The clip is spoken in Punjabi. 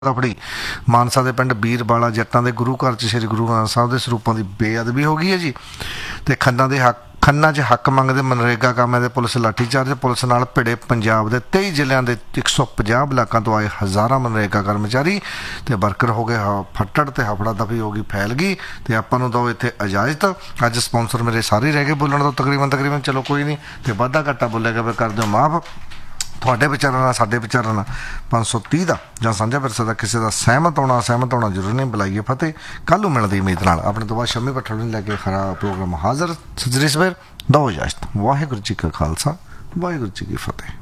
ਆਪਣੀ ਮਾਨਸਾ ਦੇ ਪਿੰਡ ਬੀਰਵਾਲਾ ਜੱਟਾਂ ਦੇ ਗੁਰੂ ਘਰ 'ਚ ਸ੍ਰੀ ਗੁਰੂ ਗ੍ਰੰਥ ਸਾਹਿਬ ਦੇ ਸਰੂਪਾਂ ਦੀ ਬੇਅਦਬੀ ਹੋ ਗਈ ਹੈ ਜੀ। ਅਤੇ ਖੰਨਾ 'ਚ ਹੱਕ ਮੰਗਦੇ ਮਨਰੇਗਾ ਕਾਮਿਆਂ ਦੇ ਪੁਲਿਸ ਲਾਠੀਚਾਰਜ। ਪੁਲਿਸ ਨਾਲ ਭਿੜੇ ਪੰਜਾਬ ਦੇ 23 ਜ਼ਿਲ੍ਹਿਆਂ ਦੇ 150 ਬਲਾਕਾਂ ਤੋਂ ਆਏ ਹਜ਼ਾਰਾਂ ਮਨਰੇਗਾ ਕਰਮਚਾਰੀ ਅਤੇ ਵਰਕਰ ਹੋ ਗਏ ਫੱਟੜ ਅਤੇ ਹਫੜਾ ਦਫੀ ਹੋ ਗਈ, ਫੈਲ ਗਈ। ਅਤੇ ਆਪਾਂ ਨੂੰ ਦਿਓ ਇੱਥੇ ਇਜਾਜ਼ਤ। ਅੱਜ ਸਪੋਂਸਰ ਮੇਰੇ ਸਾਰੇ ਰਹਿ ਗਏ ਬੋਲਣ ਤੋਂ ਤਕਰੀਬਨ ਚਲੋ ਕੋਈ ਨਹੀਂ, ਅਤੇ ਵਾਧਾ ਘਾਟਾ ਬੋਲਿਆ ਗਿਆ ਕਰ ਦਿਓ ਮਾਫ। ਤੁਹਾਡੇ ਵਿਚਾਰਾਂ ਨਾਲ ਸਾਡੇ ਵਿਚਾਰਾਂ ਨਾਲ 530 ਦਾ ਜਾਂ ਸਾਂਝਾ ਵਿਰਸੇ ਦਾ ਕਿਸੇ ਦਾ ਸਹਿਮਤ ਹੋਣਾ ਜ਼ਰੂਰੀ ਨਹੀਂ। ਬੁਲਾਈਏ ਫਤਿਹ। ਕੱਲ੍ਹ ਨੂੰ ਮਿਲਣ ਦੀ ਉਮੀਦ ਨਾਲ ਆਪਣੇ ਤੋਂ ਬਾਅਦ ਸ਼ਮੀ ਭੱਠਲ ਨੂੰ ਲੈ ਕੇ ਖਰਾ ਪ੍ਰੋਗਰਾਮ ਹਾਜ਼ਰ। ਸੱਜਰੀ ਸਵੇਰ ਦੋ ਇਜਾਜ਼ਤ। ਵਾਹਿਗੁਰੂ ਜੀ ਕਾ ਖਾਲਸਾ, ਵਾਹਿਗੁਰੂ ਜੀ ਕੀ ਫਤਿਹ।